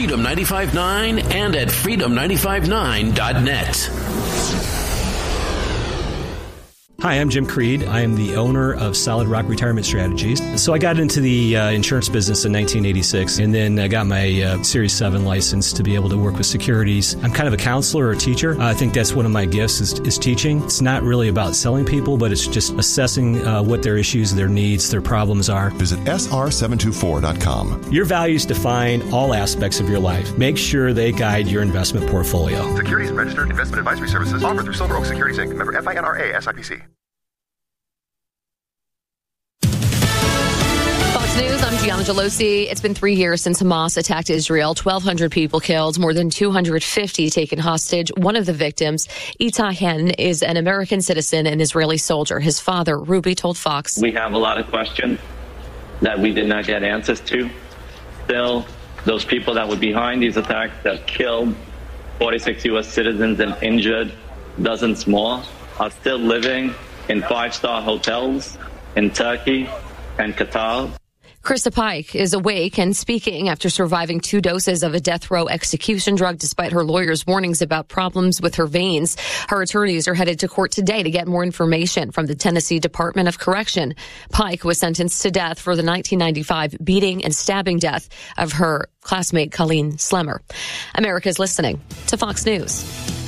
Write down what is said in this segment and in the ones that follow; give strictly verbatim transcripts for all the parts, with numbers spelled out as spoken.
Freedom ninety-five point nine and at freedom nine five nine dot net. Hi, I'm Jim Creed. I am the owner of Solid Rock Retirement Strategies. So I got into the uh, insurance business in nineteen eighty-six and then I got my uh, Series seven license to be able to work with securities. I'm kind of a counselor or a teacher. Uh, I think that's one of my gifts is, is teaching. It's not really about selling people, but it's just assessing uh, what their issues, their needs, their problems are. Visit S R seven two four dot com. Your values define all aspects of your life. Make sure they guide your investment portfolio. Securities and registered investment advisory services offered through Silver Oak Securities Incorporated. Member F I N R A S I P C. News, I'm Gianna Gelosi. It's been three years since Hamas attacked Israel. twelve hundred people killed, more than two hundred fifty taken hostage. One of the victims, Itai Hen, is an American citizen and Israeli soldier. His father, Ruby, told Fox. We have a lot of questions that we did not get answers to. Still, those people that were behind these attacks that killed forty-six U S citizens and injured dozens more are still living in five-star hotels in Turkey and Qatar. Krista Pike is awake and speaking after surviving two doses of a death row execution drug despite her lawyer's warnings about problems with her veins. Her attorneys are headed to court today to get more information from the Tennessee Department of Correction. Pike was sentenced to death for the nineteen ninety-five beating and stabbing death of her classmate Colleen Slemmer. America's listening to Fox News.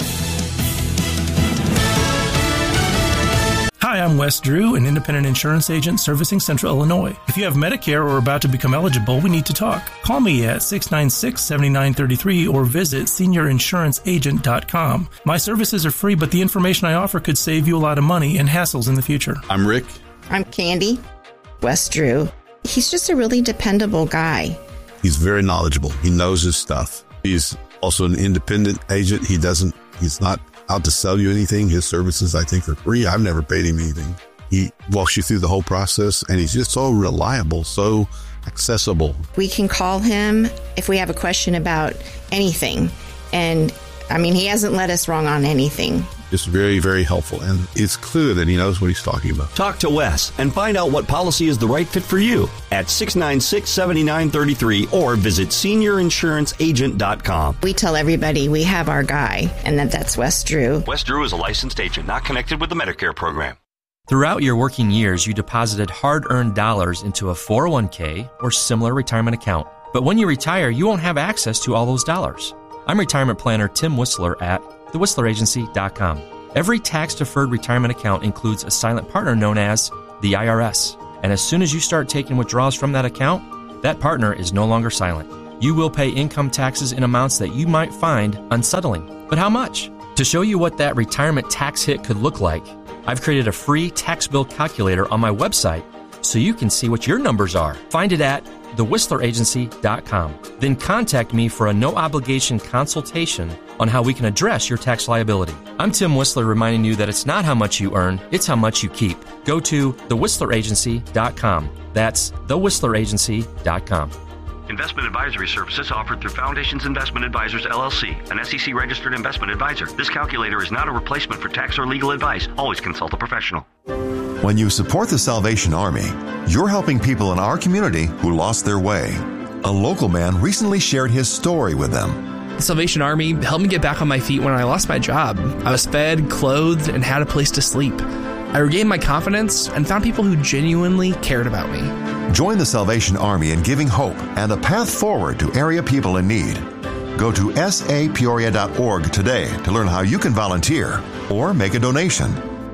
Hi, I'm Wes Drew, an independent insurance agent servicing Central Illinois. If you have Medicare or are about to become eligible, we need to talk. Call me at six nine six, seven nine three three or visit senior insurance agent dot com. My services are free, but the information I offer could save you a lot of money and hassles in the future. I'm Rick. I'm Candy. Wes Drew. He's just a really dependable guy. He's very knowledgeable. He knows his stuff. He's also an independent agent. He doesn't, he's not out to sell you anything. His services, I think, are free. I've never paid him anything. He walks you through the whole process, and he's just so reliable, so accessible. We can call him if we have a question about anything. And, I mean, he hasn't led us wrong on anything. It's very, very helpful, and it's clear that he knows what he's talking about. Talk to Wes and find out what policy is the right fit for you at six nine six, seven nine three three or visit senior insurance agent dot com. We tell everybody we have our guy, and that that's Wes Drew. Wes Drew is a licensed agent, not connected with the Medicare program. Throughout your working years, you deposited hard-earned dollars into a four oh one k or similar retirement account. But when you retire, you won't have access to all those dollars. I'm retirement planner Tim Whistler at the whistler agency dot com. Every tax-deferred retirement account includes a silent partner known as the I R S. And as soon as you start taking withdrawals from that account, that partner is no longer silent. You will pay income taxes in amounts that you might find unsettling. But how much? To show you what that retirement tax hit could look like, I've created a free tax bill calculator on my website so you can see what your numbers are. Find it at the whistler agency dot com. Then contact me for a no-obligation consultation on how we can address your tax liability. I'm Tim Whistler reminding you that it's not how much you earn, it's how much you keep. Go to the whistler agency dot com. That's the whistler agency dot com. Investment advisory services offered through Foundations Investment Advisors, L L C, an S E C-registered investment advisor. This calculator is not a replacement for tax or legal advice. Always consult a professional. When you support the Salvation Army, you're helping people in our community who lost their way. A local man recently shared his story with them. The Salvation Army helped me get back on my feet when I lost my job. I was fed, clothed, and had a place to sleep. I regained my confidence and found people who genuinely cared about me. Join the Salvation Army in giving hope and a path forward to area people in need. Go to s a peoria dot org today to learn how you can volunteer or make a donation.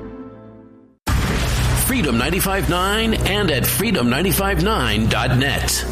Freedom ninety-five point nine and at freedom nine five nine dot net.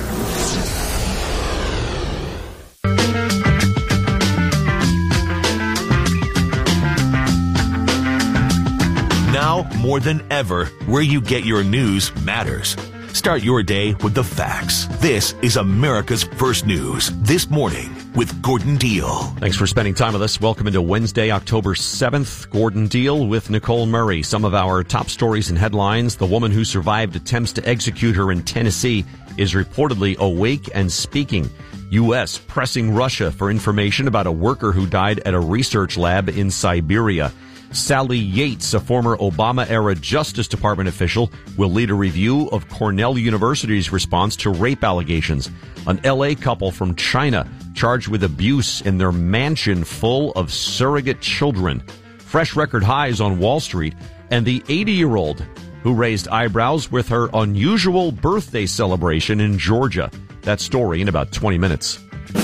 Now, more than ever, where you get your news matters. Start your day with the facts. This is America's First News This Morning with Gordon Deal. Thanks for spending time with us. Welcome into Wednesday, October seventh. Gordon Deal with Nicole Murray. Some of our top stories and headlines. The woman who survived attempts to execute her in Tennessee is reportedly awake and speaking. U S pressing Russia for information about a worker who died at a research lab in Siberia. Sally Yates, a former Obama-era Justice Department official, will lead a review of Cornell University's response to rape allegations. An L A couple from China charged with abuse in their mansion full of surrogate children. Fresh record highs on Wall Street, and the eighty-year-old who raised eyebrows with her unusual birthday celebration in Georgia. That story in about twenty minutes.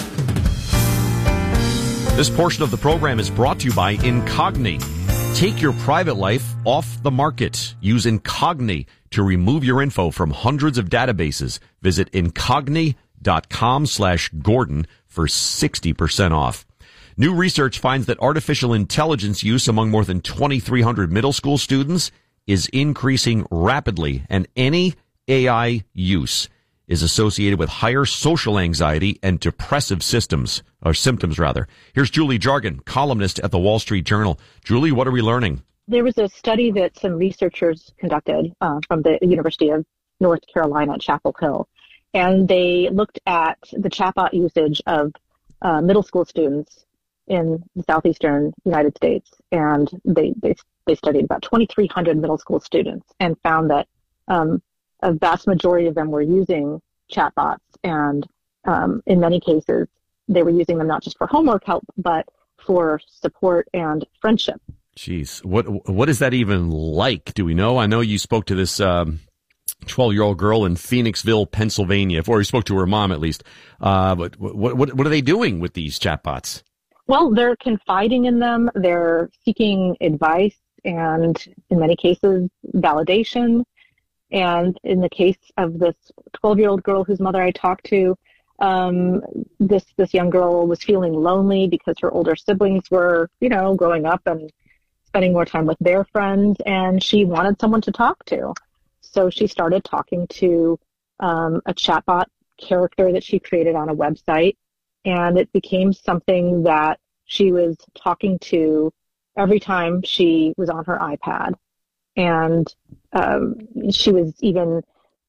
This portion of the program is brought to you by Incogni. Take your private life off the market. Use Incogni to remove your info from hundreds of databases. Visit incogni.com slash Gordon for sixty percent off. New research finds that artificial intelligence use among more than twenty-three hundred middle school students is increasing rapidly, and any A I use is associated with higher social anxiety and depressive systems, or symptoms rather. Here's Julie Jargon, columnist at the Wall Street Journal. Julie, what are we learning? There was a study that some researchers conducted uh, from the University of North Carolina at Chapel Hill, and they looked at the chatbot usage of uh, middle school students in the southeastern United States, and they they, they studied about twenty-three hundred middle school students and found that um, a vast majority of them were using chatbots, and um, in many cases, they were using them not just for homework help, but for support and friendship. Jeez, what what is that even like? Do we know? I know you spoke to this um, twelve-year-old girl in Phoenixville, Pennsylvania, or you spoke to her mom at least. Uh, but what what what are they doing with these chatbots? Well, they're confiding in them. They're seeking advice and, in many cases, validation. And in the case of this twelve-year-old girl whose mother I talked to, um, this this young girl was feeling lonely because her older siblings were, you know, growing up and spending more time with their friends, and she wanted someone to talk to. So she started talking to um, a chatbot character that she created on a website, and it became something that she was talking to every time she was on her iPad. And um, she was even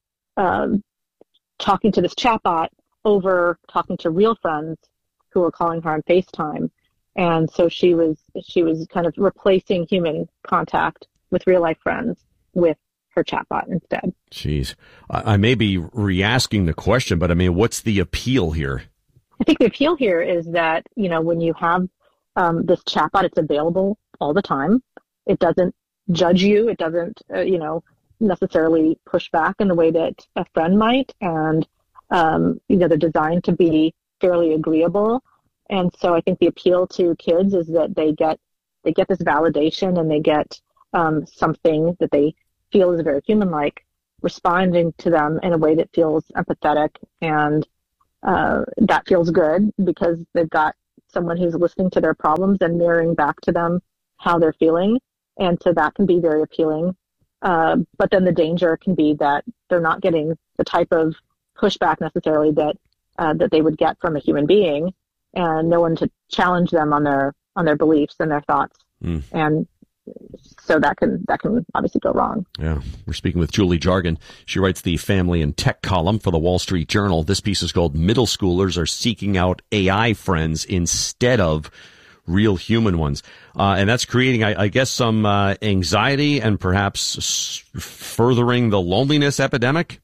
um, talking to this chatbot over talking to real friends who were calling her on FaceTime. And so she was she was kind of replacing human contact with real life friends with her chatbot instead. Jeez, I, I may be re-asking the question, but I mean, what's the appeal here? I think the appeal here is that, you know, when you have um, this chatbot, it's available all the time. It doesn't judge you. It doesn't, uh, you know, necessarily push back in the way that a friend might. And, um, you know, they're designed to be fairly agreeable. And so I think the appeal to kids is that they get, they get this validation, and they get um, something that they feel is very human-like, responding to them in a way that feels empathetic, and uh, that feels good because they've got someone who's listening to their problems and mirroring back to them how they're feeling. And so that can be very appealing. Uh, but then the danger can be that they're not getting the type of pushback necessarily that uh, that they would get from a human being, and no one to challenge them on their on their beliefs and their thoughts. Mm. And so that can that can obviously go wrong. Yeah, we're speaking with Julie Jargon. She writes the Family and Tech column for the Wall Street Journal. This piece is called "Middle Schoolers Are Seeking Out A I Friends Instead of Real Human Ones," uh, and that's creating, I, I guess, some uh, anxiety and perhaps s- furthering the loneliness epidemic.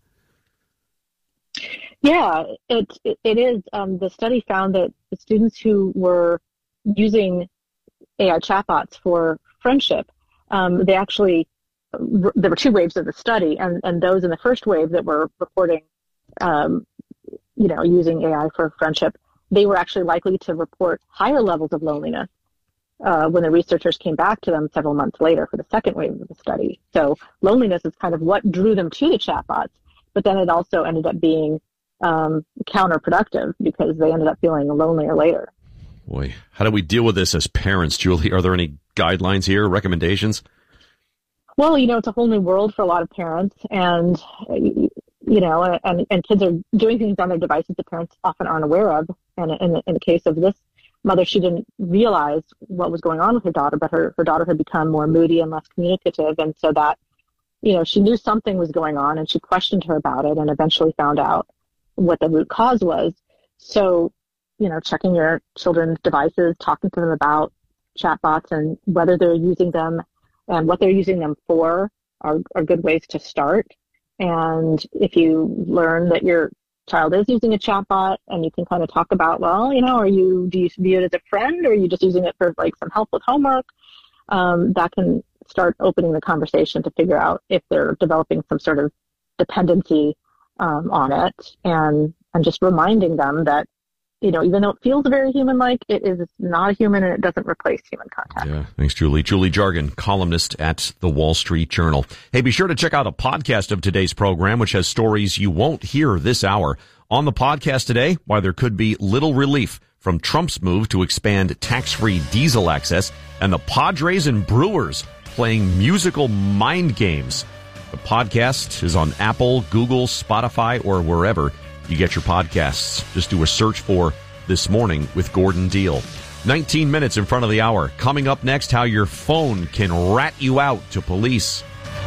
Yeah, it it, it is. Um, the study found that the students who were using A I chatbots for friendship, um, they actually there were two waves of the study, and, and those in the first wave that were reporting, um, you know, using A I for friendship, they were actually likely to report higher levels of loneliness uh, when the researchers came back to them several months later for the second wave of the study. So loneliness is kind of what drew them to the chatbots, but then it also ended up being um, counterproductive because they ended up feeling lonelier later. Boy, how do we deal with this as parents, Julie? Are there any guidelines here, recommendations? Well, you know, it's a whole new world for a lot of parents, and you know, and, and kids are doing things on their devices that parents often aren't aware of. And in, in the case of this mother, she didn't realize what was going on with her daughter, but her, her daughter had become more moody and less communicative. And so that, you know, she knew something was going on, and she questioned her about it and eventually found out what the root cause was. So, you know, checking your children's devices, talking to them about chatbots and whether they're using them and what they're using them for are, are good ways to start. And if you learn that your child is using a chatbot, and you can kind of talk about, well, you know, are you, do you view it as a friend, or are you just using it for like some help with homework? Um, that can start opening the conversation to figure out if they're developing some sort of dependency um, on it, and and just reminding them that, you know, even though it feels very human-like, it is not a human, and it doesn't replace human contact. Yeah, thanks, Julie. Julie Jargon, columnist at the Wall Street Journal. Hey, be sure to check out a podcast of today's program, which has stories you won't hear this hour. On the podcast today, why there could be little relief from Trump's move to expand tax-free diesel access, and the Padres and Brewers playing musical mind games. The podcast is on Apple, Google, Spotify, or wherever you get your podcasts. Just do a search for This Morning with Gordon Deal. nineteen minutes in front of the hour. Coming up next, how your phone can rat you out to police.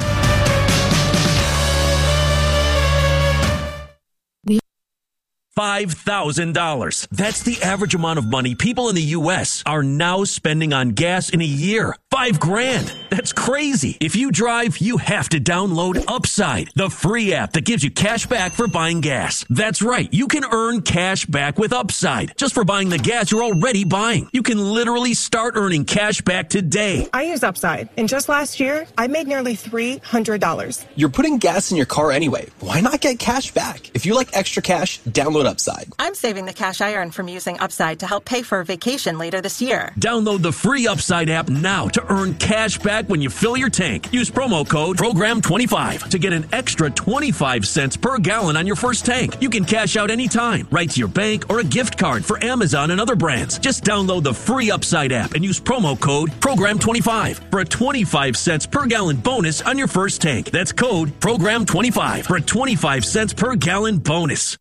five thousand dollars. That's the average amount of money people in the U S are now spending on gas in a year. Five grand. That's crazy. If you drive, you have to download Upside, the free app that gives you cash back for buying gas. That's right. You can earn cash back with Upside just for buying the gas you're already buying. You can literally start earning cash back today. I use Upside, and just last year, I made nearly three hundred dollars. You're putting gas in your car anyway. Why not get cash back? If you like extra cash, download Upside. I'm saving the cash I earn from using Upside to help pay for a vacation later this year. Download the free Upside app now to earn cash back when you fill your tank. Use promo code program twenty-five to get an extra twenty-five cents per gallon on your first tank. You can cash out anytime, right to your bank or a gift card for Amazon and other brands. Just download the free Upside app and use promo code program twenty-five for a twenty-five cents per gallon bonus on your first tank. That's code program twenty-five for a twenty-five cents per gallon bonus.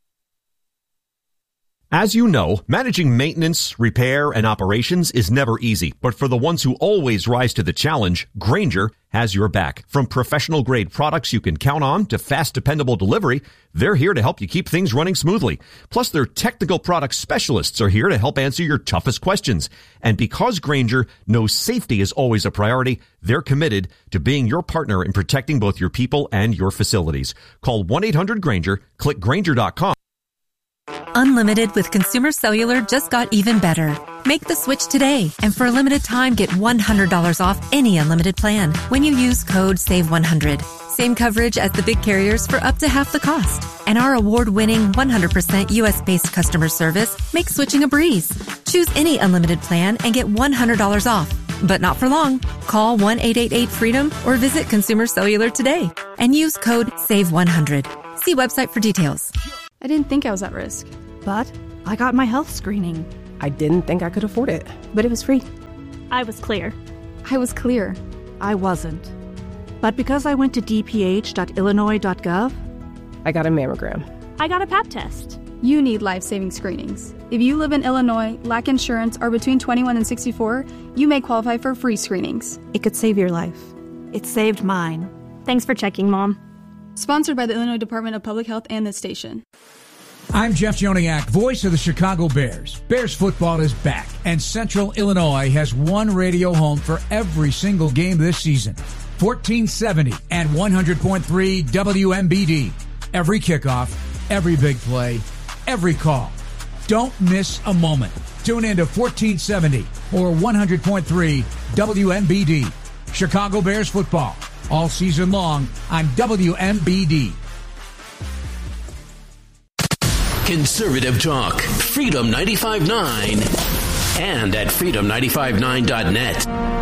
As you know, managing maintenance, repair, and operations is never easy. But for the ones who always rise to the challenge, Grainger has your back. From professional-grade products you can count on to fast, dependable delivery, they're here to help you keep things running smoothly. Plus, their technical product specialists are here to help answer your toughest questions. And because Grainger knows safety is always a priority, they're committed to being your partner in protecting both your people and your facilities. Call one eight hundred Grainger, click Grainger dot com. Unlimited with Consumer Cellular just got even better. Make the switch today, and for a limited time, get one hundred dollars off any unlimited plan when you use code save one hundred. Same coverage as the big carriers for up to half the cost. And our award-winning one hundred percent U S-based customer service makes switching a breeze. Choose any unlimited plan and get one hundred dollars off. But not for long. Call one eight eight eight freedom or visit Consumer Cellular today and use code save one hundred. See website for details. I didn't think I was at risk, but I got my health screening. I didn't think I could afford it, but it was free. I was clear. I was clear. I wasn't. But because I went to d p h dot illinois dot gov, I got a mammogram. I got a pap test. You need life-saving screenings. If you live in Illinois, lack insurance, are between twenty-one and sixty-four, you may qualify for free screenings. It could save your life. It saved mine. Thanks for checking, Mom. Sponsored by the Illinois Department of Public Health and this station. I'm Jeff Joniak, voice of the Chicago Bears. Bears football is back, and Central Illinois has one radio home for every single game this season. fourteen seventy and one hundred point three W M B D. Every kickoff, every big play, every call. Don't miss a moment. Tune in to fourteen seventy or one hundred point three W M B D. Chicago Bears football, all season long on W M B D. Conservative talk. Freedom ninety-five point nine and at freedom nine five nine dot net.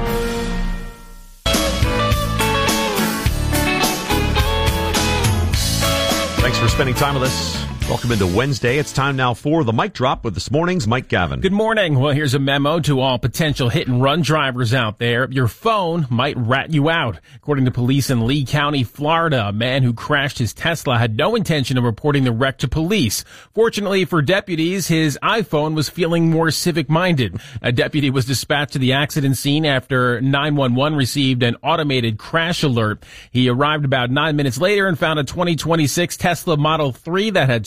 Thanks for spending time with us. Welcome into Wednesday. It's time now for the Mic Drop with this morning's Mike Gavin. Good morning. Well, here's a memo to all potential hit and run drivers out there. Your phone might rat you out. According to police in Lee County, Florida, a man who crashed his Tesla had no intention of reporting the wreck to police. Fortunately for deputies, his iPhone was feeling more civic-minded. A deputy was dispatched to the accident scene after nine one one received an automated crash alert. He arrived about nine minutes later and found a twenty twenty-six Tesla Model three that had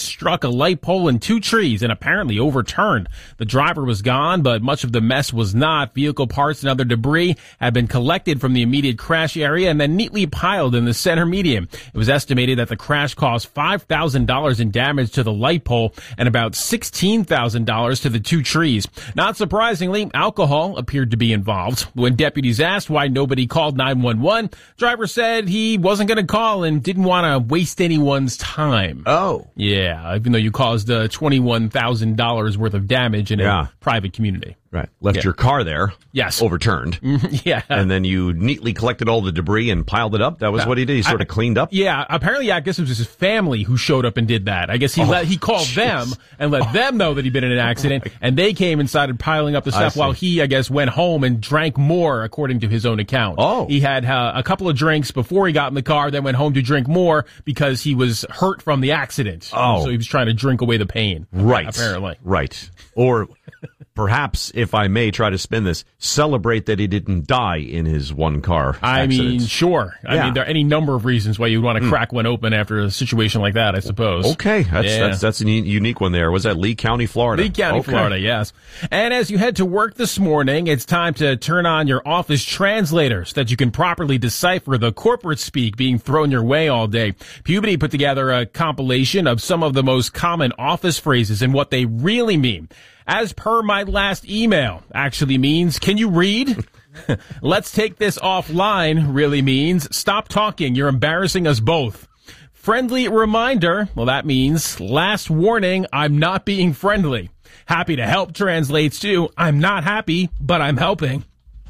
struck a light pole and two trees and apparently overturned. The driver was gone, but much of the mess was not. Vehicle parts and other debris had been collected from the immediate crash area and then neatly piled in the center median. It was estimated that the crash caused five thousand dollars in damage to the light pole and about sixteen thousand dollars to the two trees. Not surprisingly, alcohol appeared to be involved. When deputies asked why nobody called nine one one, driver said he wasn't going to call and didn't want to waste anyone's time. Oh. Yeah, even though you caused uh, twenty-one thousand dollars worth of damage in Yeah. a private community. Right. Left Yeah. your car there. Yes. Overturned. Yeah. And then you neatly collected all the debris and piled it up. That was what he did. He sort I- of cleaned up. Yeah, apparently, I guess it was his family who showed up and did that. I guess he Oh, let, he called jeez. them and let them know that he'd been in an accident, and they came and started piling up the I stuff see. while he, I guess, went home and drank more, according to his own account. Oh. He had uh, a couple of drinks before he got in the car, then went home to drink more because he was hurt from the accident. Oh. So he was trying to drink away the pain. Right. Apparently. Right. Or perhaps, if I may try to spin this, celebrate that he didn't die in his one car I accident. mean, sure. I Yeah. mean, there are any number of reasons why you'd want to Mm. crack one open after a situation like that, I suppose. Okay, that's Yeah. that's that's a u- unique one there. Was that Lee County, Florida? Lee County, Okay. Florida, yes. And as you head to work this morning, it's time to turn on your office translator so that you can properly decipher the corporate speak being thrown your way all day. Puberty put together a compilation of some of the most common office phrases and what they really mean. As per my last email, actually means, can you read? Let's take this offline really means, stop talking, you're embarrassing us both. Friendly reminder, well, that means last warning, I'm not being friendly. Happy to help translates to, I'm not happy, but I'm helping.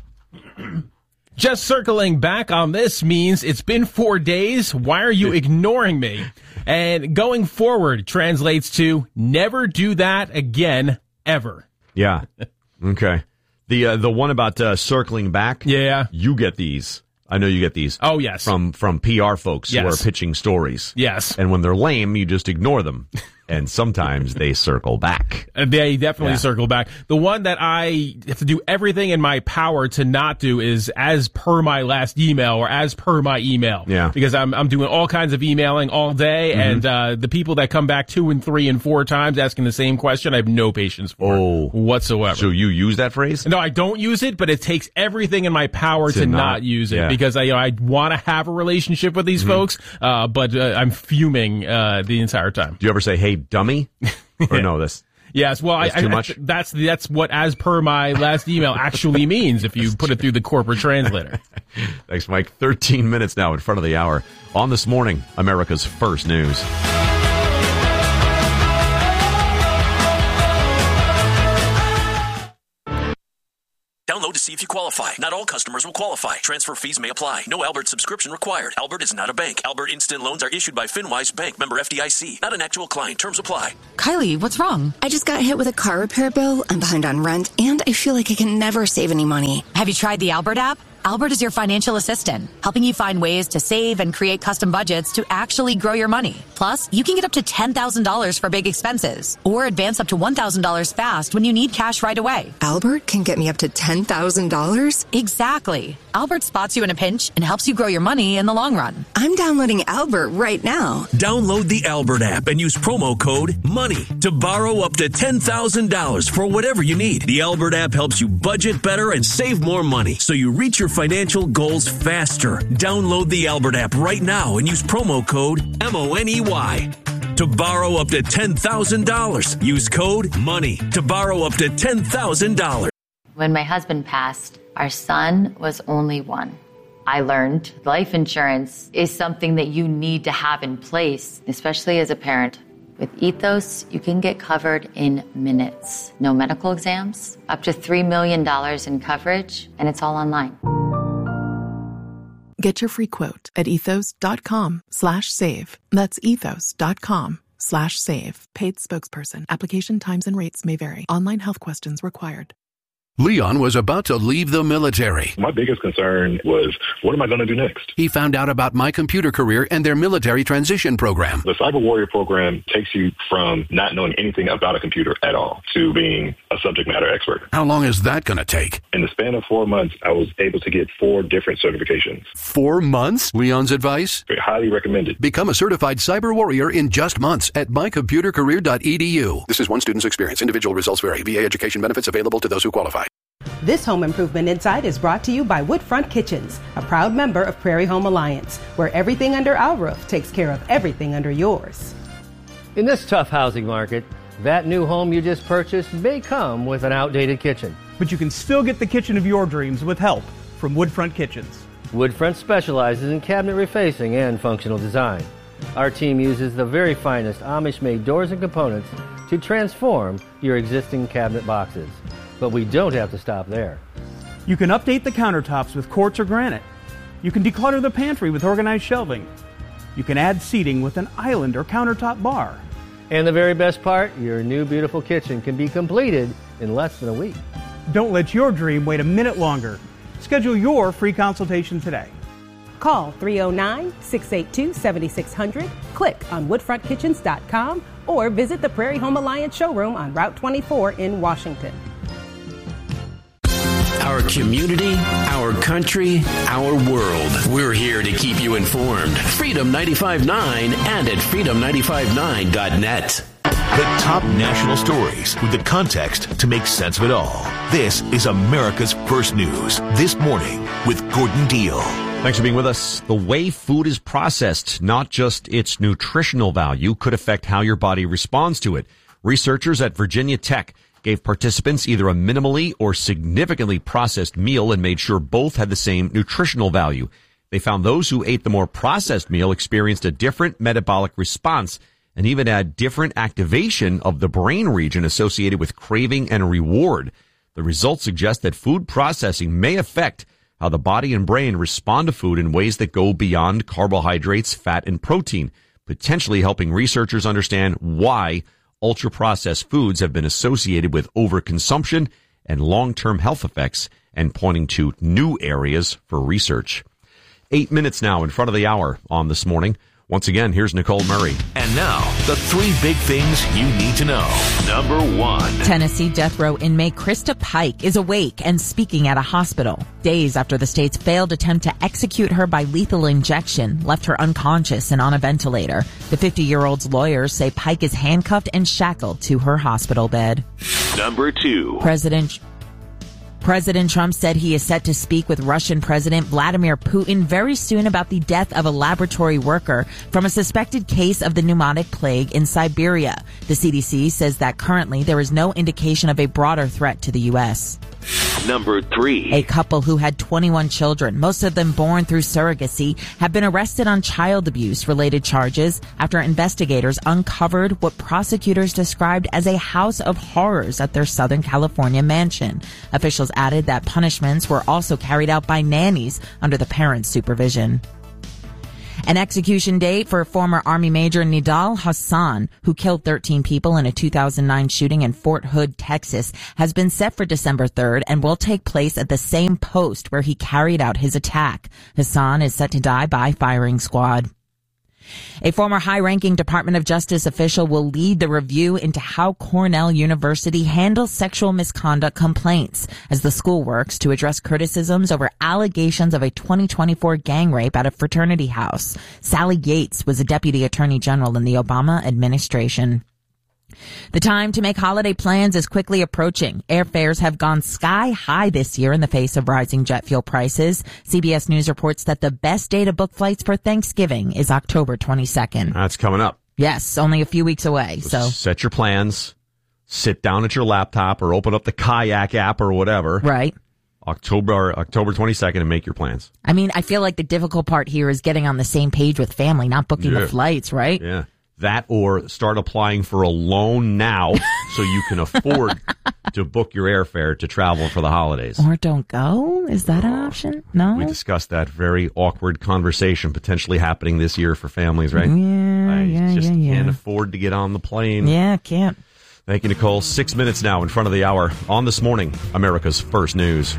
Just circling back on this means it's been four days. Why are you ignoring me? And going forward translates to never do that again, ever. Yeah. Okay. The uh, the one about uh, circling back. Yeah. You get these. I know you get these. Oh, yes. From from P R folks who Yes. are pitching stories. Yes. And when they're lame, you just ignore them. And sometimes they circle back. Uh, They definitely Yeah. circle back. The one that I have to do everything in my power to not do is as per my last email or as per my email. Yeah. Because I'm I'm doing all kinds of emailing all day, Mhm. and uh, the people that come back two and three and four times asking the same question, I have no patience for Oh. whatsoever. So you use that phrase? No, I don't use it, but it takes everything in my power To to, not- not, use it yeah. because I, you know, I want to have a relationship with these Mhm. folks, uh, but uh, I'm fuming uh, the entire time. Do you ever say, hey, dummy? Or no, this? Yes, well, That's I, too I, much? that's that's what as per my last email actually means if you put it through the corporate translator. Thanks, Mike. thirteen minutes now in front of the hour. On This Morning, America's First News. Download to see if you qualify. Not all customers will qualify. Transfer fees may apply. No Albert subscription required. Albert is not a bank. Albert Instant Loans are issued by FinWise Bank, member F D I C. Not an actual client. Terms apply. Kylie, what's wrong? I just got hit with a car repair bill. I'm behind on rent, and I feel like I can never save any money. Have you tried the Albert app? Albert is your financial assistant, helping you find ways to save and create custom budgets to actually grow your money. Plus, you can get up to ten thousand dollars for big expenses or advance up to one thousand dollars fast when you need cash right away. Albert can get me up to ten thousand dollars? Exactly. Albert spots you in a pinch and helps you grow your money in the long run. I'm downloading Albert right now. Download the Albert app and use promo code MONEY to borrow up to ten thousand dollars for whatever you need. The Albert app helps you budget better and save more money so you reach your financial goals faster. Download the Albert app right now and use promo code M O N E Y to borrow up to ten thousand dollars. Use code MONEY to borrow up to ten thousand dollars. When my husband passed, our son was only one. I learned life insurance is something that you need to have in place, especially as a parent. With Ethos, you can get covered in minutes. No medical exams, up to three million dollars in coverage, and it's all online. Get your free quote at ethos.com slash save. That's ethos.com slash save. Paid spokesperson. Application times and rates may vary. Online health questions required. Leon was about to leave the military. My biggest concern was, what am I going to do next? He found out about My Computer Career and their military transition program. The Cyber Warrior program takes you from not knowing anything about a computer at all to being a subject matter expert. How long is that going to take? In the span of four months, I was able to get four different certifications. Four months? Leon's advice? Very highly recommended. Become a certified cyber warrior in just months at my computer career dot e d u. This is one student's experience. Individual results vary. V A education benefits available to those who qualify. This Home Improvement Insight is brought to you by Woodfront Kitchens, a proud member of Prairie Home Alliance, where everything under our roof takes care of everything under yours. In this tough housing market, that new home you just purchased may come with an outdated kitchen. But you can still get the kitchen of your dreams with help from Woodfront Kitchens. Woodfront specializes in cabinet refacing and functional design. Our team uses the very finest Amish-made doors and components to transform your existing cabinet boxes. But we don't have to stop there. You can update the countertops with quartz or granite. You can declutter the pantry with organized shelving. You can add seating with an island or countertop bar. And the very best part, your new beautiful kitchen can be completed in less than a week. Don't let your dream wait a minute longer. Schedule your free consultation today. Call three oh nine, six eight two, seven six zero zero, click on woodfront kitchens dot com, or visit the Prairie Home Alliance showroom on Route twenty-four in Washington. Our community, our country, our world. We're here to keep you informed. Freedom ninety-five point nine and at freedom nine five nine dot net. The top national stories with the context to make sense of it all. This is America's First News This Morning with Gordon Deal. Thanks for being with us. The way food is processed, not just its nutritional value, could affect how your body responds to it. Researchers at Virginia Tech gave participants either a minimally or significantly processed meal and made sure both had the same nutritional value. They found those who ate the more processed meal experienced a different metabolic response and even had different activation of the brain region associated with craving and reward. The results suggest that food processing may affect how the body and brain respond to food in ways that go beyond carbohydrates, fat, and protein, potentially helping researchers understand why ultra-processed foods have been associated with overconsumption and long-term health effects, and pointing to new areas for research. Eight minutes now in front of the hour on This Morning. Once again, here's Nicole Murray. And now, the three big things you need to know. Number one. Tennessee death row inmate Krista Pike is awake and speaking at a hospital. Days after the state's failed attempt to execute her by lethal injection left her unconscious and on a ventilator. The fifty-year-old's lawyers say Pike is handcuffed and shackled to her hospital bed. Number two. President President Trump said he is set to speak with Russian President Vladimir Putin very soon about the death of a laboratory worker from a suspected case of the pneumotic plague in Siberia. The C D C says that currently there is no indication of a broader threat to the U S. Number three. A couple who had twenty-one children, most of them born through surrogacy, have been arrested on child abuse-related charges after investigators uncovered what prosecutors described as a house of horrors at their Southern California mansion. Officials added that punishments were also carried out by nannies under the parents' supervision. An execution date for former Army Major Nidal Hassan, who killed thirteen people in a two thousand nine shooting in Fort Hood, Texas, has been set for December third and will take place at the same post where he carried out his attack. Hassan is set to die by firing squad. A former high-ranking Department of Justice official will lead the review into how Cornell University handles sexual misconduct complaints as the school works to address criticisms over allegations of a twenty twenty-four gang rape at a fraternity house. Sally Yates was a deputy attorney general in the Obama administration. The time to make holiday plans is quickly approaching. Airfares have gone sky high this year in the face of rising jet fuel prices. C B S News reports that the best day to book flights for Thanksgiving is October twenty-second. That's coming up. Yes, only a few weeks away. So set your plans, sit down at your laptop or open up the Kayak app or whatever. Right. October October twenty-second and make your plans. I mean, I feel like the difficult part here is getting on the same page with family, not booking yeah. the flights, right? Yeah. That or start applying for a loan now so you can afford to book your airfare to travel for the holidays. Or don't go? Is that an option? No? We discussed that very awkward conversation potentially happening this year for families, right? Yeah, I yeah, just yeah, yeah. can't afford to get on the plane. Yeah, can't. Thank you, Nicole. Six minutes now in front of the hour on This Morning, America's First News.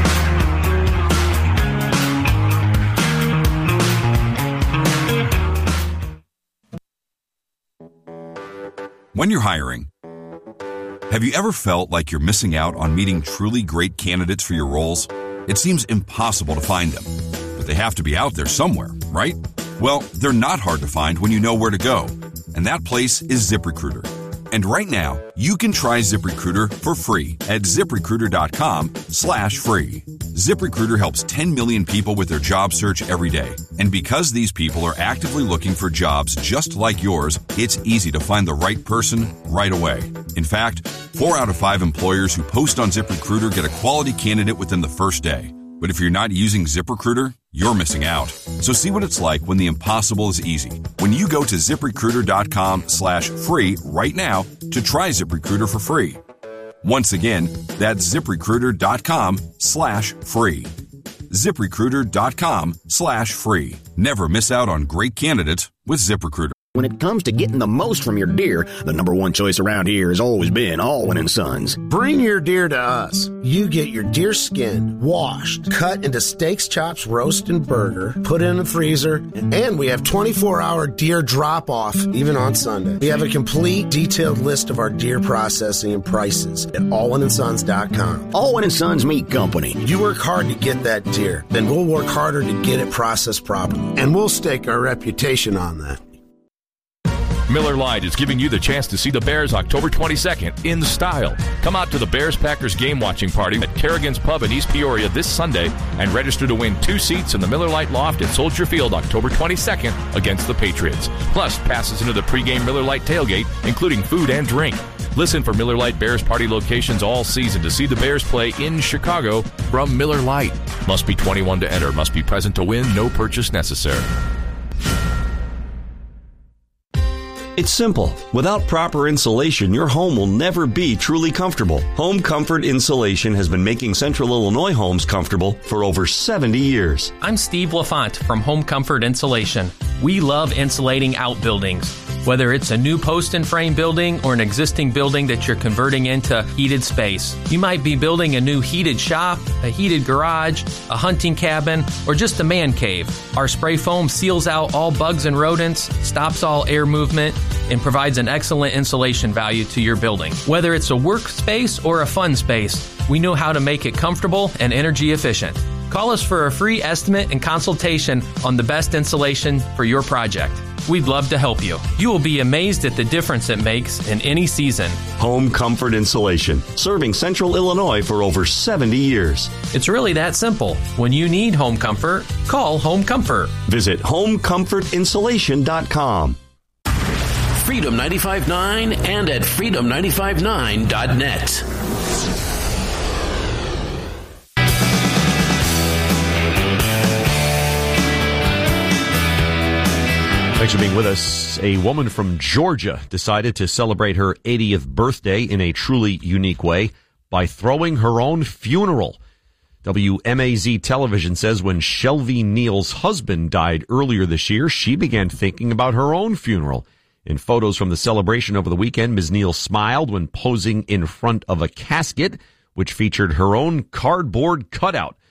When you're hiring, have you ever felt like you're missing out on meeting truly great candidates for your roles? It seems impossible to find them, but they have to be out there somewhere, right? Well, they're not hard to find when you know where to go, and that place is ZipRecruiter. And right now, you can try ZipRecruiter for free at ZipRecruiter.com slash free. ZipRecruiter helps ten million people with their job search every day. And because these people are actively looking for jobs just like yours, it's easy to find the right person right away. In fact, four out of five employers who post on ZipRecruiter get a quality candidate within the first day. But if you're not using ZipRecruiter, you're missing out. So see what it's like when the impossible is easy. When you go to ZipRecruiter.com slash free right now to try ZipRecruiter for free. Once again, that's ZipRecruiter.com slash free. ZipRecruiter.com slash free. Never miss out on great candidates with ZipRecruiter. When it comes to getting the most from your deer, the number one choice around here has always been Allwyn and Sons. Bring your deer to us. You get your deer skin washed, cut into steaks, chops, roast, and burger, put in the freezer, and we have twenty-four hour deer drop-off, even on Sunday. We have a complete, detailed list of our deer processing and prices at Allwyn and Sons dot com. Allwyn and Sons Meat Company. You work hard to get that deer, then we'll work harder to get it processed properly, and we'll stake our reputation on that. Miller Lite is giving you the chance to see the Bears October twenty-second in style. Come out to the Bears-Packers game watching party at Kerrigan's Pub in East Peoria this Sunday and register to win two seats in the Miller Lite Loft at Soldier Field October twenty-second against the Patriots. Plus, passes into the pregame Miller Lite tailgate, including food and drink. Listen for Miller Lite Bears party locations all season to see the Bears play in Chicago from Miller Lite. Must be twenty-one to enter. Must be present to win. No purchase necessary. It's simple. Without proper insulation, your home will never be truly comfortable. Home Comfort Insulation has been making Central Illinois homes comfortable for over seventy years. I'm Steve LaFont from Home Comfort Insulation. We love insulating outbuildings. Whether it's a new post and frame building or an existing building that you're converting into heated space. You might be building a new heated shop, a heated garage, a hunting cabin, or just a man cave. Our spray foam seals out all bugs and rodents, stops all air movement, and provides an excellent insulation value to your building. Whether it's a workspace or a fun space, we know how to make it comfortable and energy efficient. Call us for a free estimate and consultation on the best insulation for your project. We'd love to help you. You will be amazed at the difference it makes in any season. Home Comfort Insulation, serving Central Illinois for over seventy years. It's really that simple. When you need home comfort, call Home Comfort. Visit home comfort insulation dot com. Freedom ninety-five point nine and at freedom ninety-five nine dot net. Thanks for being with us. A woman from Georgia decided to celebrate her eightieth birthday in a truly unique way by throwing her own funeral. W M A Z television says when Shelby Neal's husband died earlier this year, she began thinking about her own funeral. In photos from the celebration over the weekend, Miz Neal smiled when posing in front of a casket, which featured her own cardboard cutout